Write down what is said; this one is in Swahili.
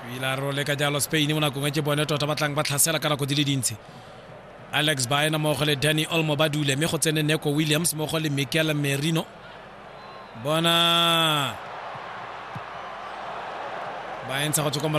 ila role ka jalo Spain mona go ngetse bone tota batlang ba tlhasela kana go dile dintsi Alex Baena mo go le Danny Olmo Badule me go tsene Neco Williams mo go le Mikel Merino bona ba entsa go